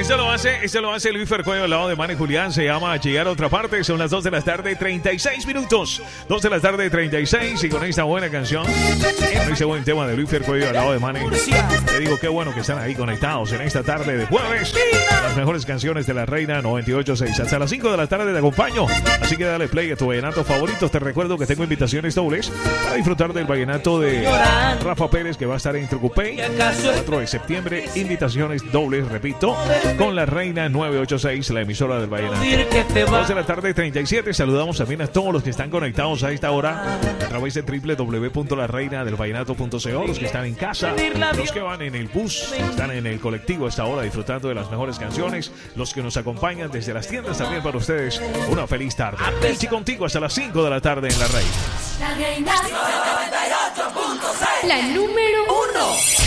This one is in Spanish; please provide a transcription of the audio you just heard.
Esto lo hace Luis Fercuello al lado de Manny Julián. Se llama Llegar a otra parte. Son las 2 de la tarde, 36 minutos. 2 de la tarde, 36. Y con esta buena canción, con este buen tema de Luis Fercuello al lado de Manny, te digo qué bueno que están ahí conectados en esta tarde de jueves. Las mejores canciones de la Reina 98.6. Hasta las 5 de la tarde te acompaño. Así que dale play a tu vallenato favorito. Te recuerdo que tengo invitaciones dobles para disfrutar del vallenato de Rafa Pérez, que va a estar en Trucupey 4 de septiembre. Invitaciones dobles, repito, con la Reina 986, la emisora del vallenato. 2 de la tarde, 37. Saludamos también a todos los que están conectados a esta hora a través de www.lareinadelvallenato.co. Los que están en casa, los que van en el bus, están en el colectivo a esta hora disfrutando de las mejores canciones, los que nos acompañan desde las tiendas también. Para ustedes una feliz tarde. Y contigo hasta las 5 de la tarde en La Reina. La Reina 98.6, la número 1.